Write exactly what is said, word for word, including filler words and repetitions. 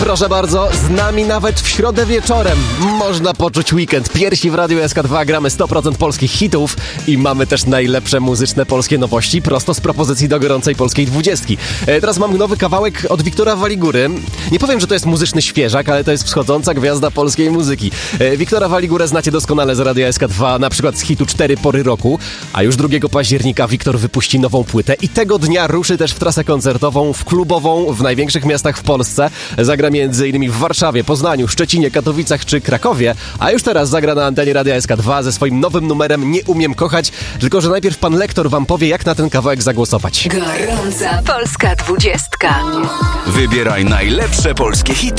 Proszę bardzo, z nami nawet w środę wieczorem można poczuć weekend. Piersi w Radiu S K dwa, gramy sto procent polskich hitów i mamy też najlepsze muzyczne polskie nowości prosto z propozycji do gorącej polskiej dwudziestki. E, teraz mam nowy kawałek od Wiktora Waligury. Nie powiem, że to jest muzyczny świeżak, ale to jest wschodząca gwiazda polskiej muzyki. E, Wiktora Waligurę znacie doskonale z Radia S K dwa, na przykład z hitu Cztery pory roku, a już drugiego października Wiktor wypuści nową płytę i tego dnia ruszy też w trasę koncertową, w klubową, w największych miastach w Polsce. Zagra między innymi w Warszawie, Poznaniu, Szczecinie, Katowicach czy Krakowie, a już teraz zagra na antenie Radia S K dwa ze swoim nowym numerem Nie umiem kochać, tylko że najpierw pan lektor wam powie, jak na ten kawałek zagłosować. Gorąca polska dwudziestka. Wybieraj najlepsze polskie hity